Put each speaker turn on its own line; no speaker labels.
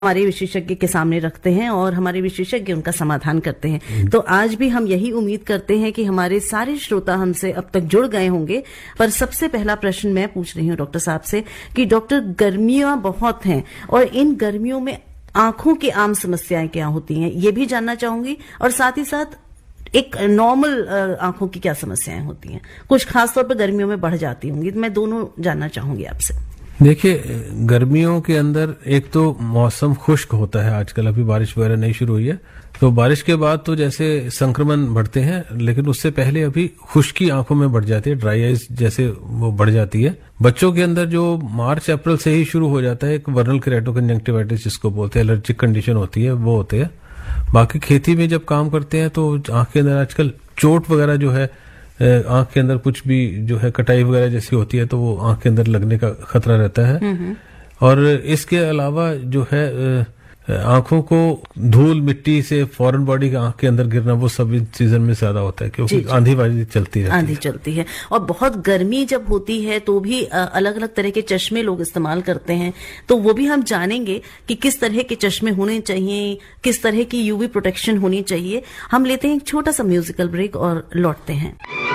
हमारे विशेषज्ञ के सामने रखते हैं और हमारे विशेषज्ञ उनका समाधान करते हैं। तो आज भी हम यही उम्मीद करते हैं कि हमारे सारे श्रोता हमसे अब तक जुड़ गए होंगे। पर सबसे पहला प्रश्न मैं पूछ रही हूँ डॉक्टर साहब से कि डॉक्टर, गर्मियां बहुत हैं और इन गर्मियों में आंखों की आम समस्याएं क्या होती हैं, ये भी जानना चाहूंगी। और साथ ही साथ एक नॉर्मल आंखों की क्या समस्याएं होती हैं, कुछ खासतौर पर गर्मियों में बढ़ जाती होंगी। मैं दोनों जानना चाहूंगी आपसे।
देखिए, गर्मियों के अंदर एक तो मौसम खुश्क होता है, आजकल अभी बारिश वगैरह नहीं शुरू हुई है, तो बारिश के बाद तो जैसे संक्रमण बढ़ते हैं, लेकिन उससे पहले अभी खुश्की आंखों में बढ़ जाती है, ड्राई आइज जैसे वो बढ़ जाती है। बच्चों के अंदर जो मार्च अप्रैल से ही शुरू हो जाता है, एक वर्नल केराटोकंजंक्टिवाइटिस जिसको बोलते हैं, एलर्जिक कंडीशन होती है, वो होते हैं। बाकी खेती में जब काम करते हैं तो आंख के अंदर आजकल चोट वगैरह जो है, आंख के अंदर कुछ भी जो है कटाई वगैरह जैसी होती है तो वो आंख के अंदर लगने का खतरा रहता है। और इसके अलावा जो है आंखों को धूल मिट्टी से फॉरेन बॉडी का आंख के अंदर गिरना, वो सब इस सीजन में ज्यादा होता है क्योंकि आंधी वाधी चलती रहती है।
आंधी चलती है और बहुत गर्मी जब होती है तो भी अलग अलग तरह के चश्मे लोग इस्तेमाल करते हैं, तो वो भी हम जानेंगे कि किस तरह के चश्मे होने चाहिए, किस तरह की यूवी प्रोटेक्शन होनी चाहिए। हम लेते हैं एक छोटा सा म्यूजिकल ब्रेक और लौटते हैं।